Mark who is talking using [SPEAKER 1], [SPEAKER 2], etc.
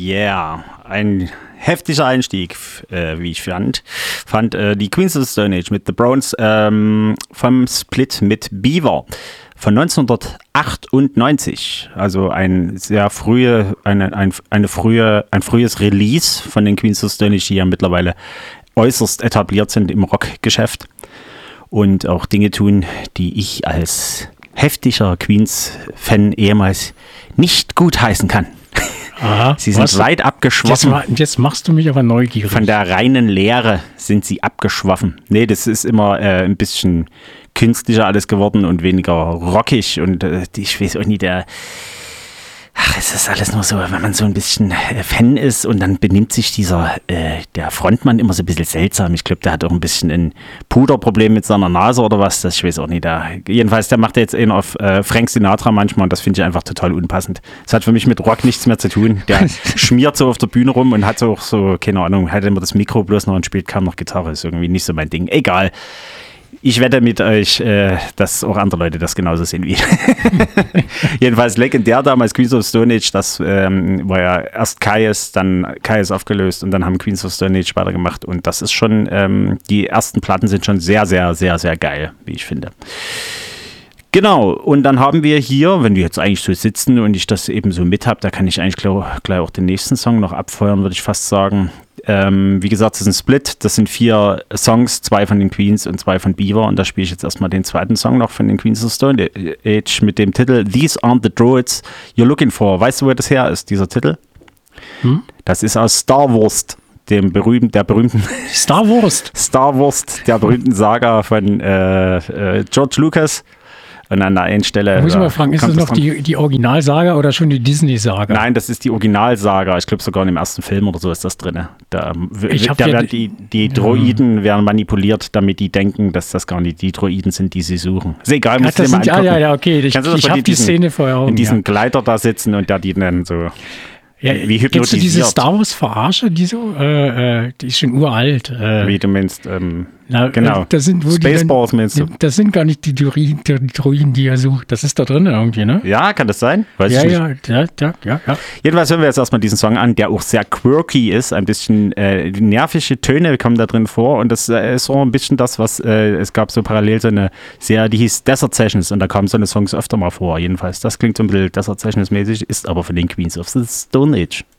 [SPEAKER 1] Yeah, ein heftiger Einstieg, wie ich fand. Die Queens of the Stone Age mit The Browns vom Split mit Beaver von 1998. Also ein sehr frühes Release von den Queens of the Stone Age, die ja mittlerweile äußerst etabliert sind im Rockgeschäft und auch Dinge tun, die ich als heftiger Queens-Fan ehemals nicht gutheißen kann.
[SPEAKER 2] Aha,
[SPEAKER 1] sie sind weit abgeschwoffen.
[SPEAKER 2] Jetzt machst du mich aber neugierig.
[SPEAKER 1] Von der reinen Lehre sind sie abgeschwoffen. Nee, das ist immer ein bisschen künstlicher alles geworden und weniger rockig. Und ich weiß auch nicht, es ist alles nur so, wenn man so ein bisschen Fan ist und dann benimmt sich der Frontmann immer so ein bisschen seltsam. Ich glaube, der hat auch ein bisschen ein Puderproblem mit seiner Nase oder was, ich weiß auch nicht. Jedenfalls, der macht jetzt einen auf Frank Sinatra manchmal und das finde ich einfach total unpassend. Das hat für mich mit Rock nichts mehr zu tun. Der schmiert so auf der Bühne rum und hat auch so, keine Ahnung, hat immer das Mikro bloß noch und spielt kaum noch Gitarre. Ist irgendwie nicht so mein Ding. Egal. Ich wette mit euch, dass auch andere Leute das genauso sehen wie ich. Jedenfalls legendär damals Queens of Stone Age, das war ja erst Kyuss, dann Kyuss aufgelöst und dann haben Queens of Stone Age weitergemacht und das ist schon, die ersten Platten sind schon sehr, sehr, sehr, sehr geil, wie ich finde. Genau, und dann haben wir hier, wenn wir jetzt eigentlich so sitzen und ich das eben so mit habe, da kann ich eigentlich gleich auch den nächsten Song noch abfeuern, würde ich fast sagen. Wie gesagt, das ist ein Split, das sind 4 Songs, 2 von den Queens und 2 von Beaver und da spiele ich jetzt erstmal den zweiten Song noch von den Queens of Stone Age mit dem Titel These Aren't the Droids You're Looking For. Weißt du, wo das her ist, dieser Titel? Das ist aus Star Wars, der berühmten
[SPEAKER 2] Star Wars,
[SPEAKER 1] der berühmten Saga von George Lucas. Und an der einen Stelle.
[SPEAKER 2] Muss ich mal fragen, ist das noch die Originalsaga oder schon die Disney-Saga?
[SPEAKER 1] Nein, das ist die Originalsaga. Ich glaube, sogar im ersten Film oder so ist das drin. Da werden die Droiden werden manipuliert, damit die denken, dass das gar nicht die Droiden sind, die sie suchen. Ist egal, muss ich mal angucken.
[SPEAKER 2] Ja, okay. Ich habe die Szene vorher auch.
[SPEAKER 1] In diesem Gleiter da sitzen und der die dann so.
[SPEAKER 2] Ja, wie hypnotisiert. Kennst du diese Star Wars-Verarsche, die ist schon uralt.
[SPEAKER 1] Wie du meinst, genau.
[SPEAKER 2] Spaceballs meinst du? Das sind gar nicht die Droiden, die er sucht. Das ist da drin irgendwie, ne?
[SPEAKER 1] Ja, kann das sein? Weiß ich nicht.
[SPEAKER 2] Ja.
[SPEAKER 1] Jedenfalls hören wir jetzt erstmal diesen Song an, der auch sehr quirky ist. Ein bisschen nervige Töne kommen da drin vor. Und das ist auch ein bisschen das, was es gab so parallel so eine Serie, die hieß Desert Sessions. Und da kamen so eine Songs öfter mal vor. Jedenfalls, das klingt so ein bisschen Desert Sessions mäßig, ist aber von den Queens of the Stone Age.